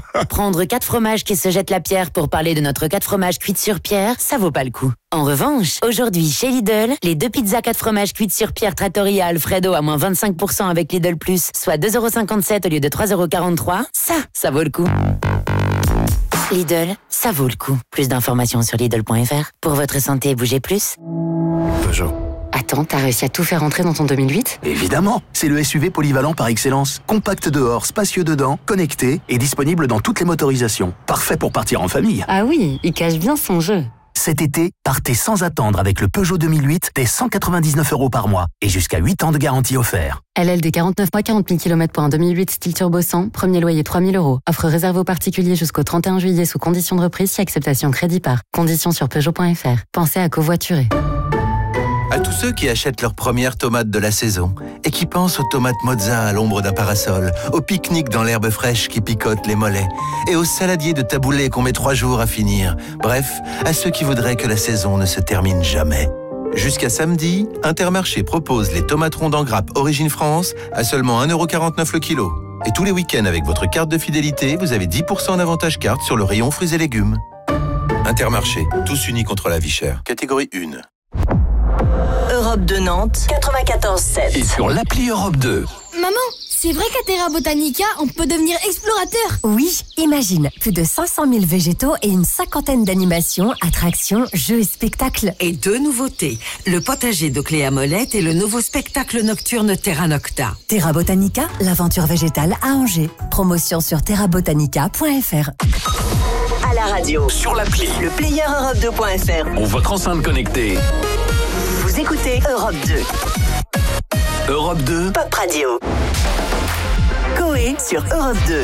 Prendre 4 fromages qui se jettent la pierre pour parler de notre 4 fromages cuites sur pierre, ça vaut pas le coup. En revanche, aujourd'hui chez Lidl, les 2 pizzas 4 fromages cuites sur pierre Trattoria Alfredo à moins 25% avec Lidl Plus, soit 2,57€ au lieu de 3,43€, ça vaut le coup. Lidl, ça vaut le coup. Plus d'informations sur Lidl.fr. Pour votre santé, bougez plus. Peugeot. Attends, t'as réussi à tout faire rentrer dans ton 2008 ? Évidemment, c'est le SUV polyvalent par excellence. Compact dehors, spacieux dedans, connecté et disponible dans toutes les motorisations. Parfait pour partir en famille. Ah oui, il cache bien son jeu. Cet été, partez sans attendre avec le Peugeot 2008 dès 199€ par mois et jusqu'à 8 ans de garantie offert. LLD 49 mois, 40 000 km pour un 2008 style turbo 100, premier loyer 3 000 €. Offre réservée aux particuliers jusqu'au 31 juillet sous condition de reprise si acceptation crédit par. Conditions sur Peugeot.fr. Pensez à covoiturer. À tous ceux qui achètent leurs premières tomates de la saison et qui pensent aux tomates mozza à l'ombre d'un parasol, au pique-nique dans l'herbe fraîche qui picote les mollets et aux saladiers de taboulé qu'on met 3 jours à finir. Bref, à ceux qui voudraient que la saison ne se termine jamais. Jusqu'à samedi, Intermarché propose les tomates rondes en grappe Origine France à seulement 1,49€ le kilo. Et tous les week-ends avec votre carte de fidélité, vous avez 10% d'avantage carte sur le rayon fruits et légumes. Intermarché, tous unis contre la vie chère. Catégorie 1. Europe de Nantes, 94.7. Et sur l'appli Europe 2. Maman, c'est vrai qu'à Terra Botanica, on peut devenir explorateur? Oui, imagine, plus de 500 000 végétaux et une 50aine d'animations, attractions, jeux et spectacles. Et 2 nouveautés, le potager de Cléa Molette et le nouveau spectacle nocturne Terra Nocta. Terra Botanica, l'aventure végétale à Angers. Promotion sur terrabotanica.fr. À la radio, Sur l'appli. le player Europe2.fr. Ou votre enceinte connectée. Vous écoutez Europe 2, Europe 2. Pop Radio. Coé sur Europe 2.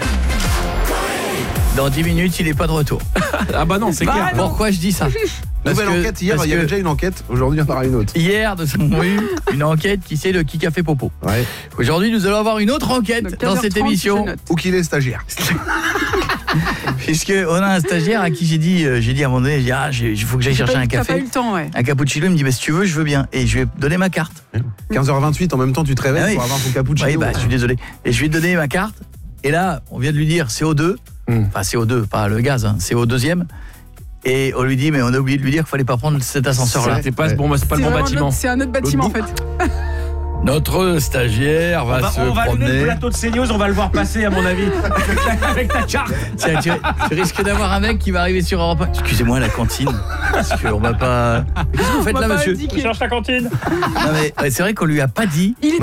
Dans 10 minutes, il n'est pas de retour. Ah bah non, c'est clair. Pourquoi je dis ça? Nouvelle enquête, hier il y avait déjà une enquête, aujourd'hui il y en aura une autre. Hier, nous avons eu une enquête qui c'est le qui a fait popo. Ouais. Aujourd'hui, nous allons avoir une autre enquête dans cette émission. Où qu'il est stagiaire. Puisque on a un stagiaire à qui j'ai dit à un moment donné, il faut que j'aille chercher un café. T'as pas eu le temps, ouais. Un cappuccino, il me dit si tu veux, je veux bien. Et je lui ai donné ma carte. 15h28, en même temps tu te réveilles Ah oui. pour avoir ton cappuccino. Oui, je suis désolé. Et je lui ai donné ma carte. Et là, on vient de lui dire CO2. Enfin, CO2, pas le gaz, hein, CO2e. Et on lui dit, mais on a oublié de lui dire qu'il fallait pas prendre cet ascenseur-là. C'est pas le bon bâtiment. C'est un autre bâtiment, en fait. Notre stagiaire va se on va promener. donner le plateau de CNews, on va le voir passer à mon avis avec ta carte. Tiens, tu risques d'avoir un mec qui va arriver sur Europe 1. Excusez-moi, la cantine. Parce qu'on va pas... Qu'est-ce que vous faites là, monsieur? Je cherche la cantine. Non mais c'est vrai qu'on lui a pas dit. Il était